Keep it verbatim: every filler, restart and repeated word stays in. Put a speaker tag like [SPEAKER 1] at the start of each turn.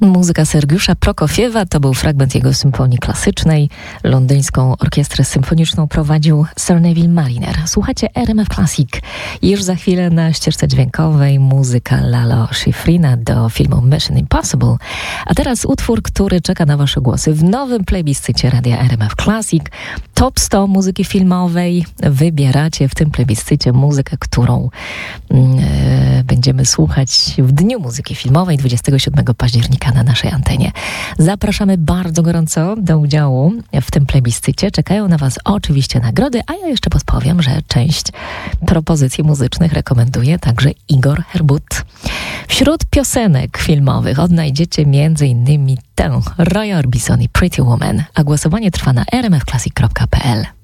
[SPEAKER 1] Muzyka Sergiusza Prokofiewa to był fragment jego symfonii klasycznej. Londyńską orkiestrę symfoniczną prowadził Sir Neville Mariner. Słuchacie R M F Classic. Już za chwilę na ścieżce dźwiękowej muzyka Lalo Schifrina do filmu Mission Impossible. A teraz utwór, który czeka na wasze głosy w nowym plebiscycie Radia R M F Classic. Top sto muzyki filmowej. Wybieracie w tym plebiscycie muzykę, którą e, będziemy słuchać w Dniu Muzyki Filmowej dwudziestego siódmego października na naszej antenie. Zapraszamy bardzo gorąco do udziału w tym plebiscycie. Czekają na was oczywiście nagrody, a ja jeszcze podpowiem, że część propozycji muzycznych rekomenduje także Igor Herbut. Wśród piosenek filmowych odnajdziecie między innymi tę Roya Orbison i Pretty Woman, a głosowanie trwa na r m f classic kropka p l.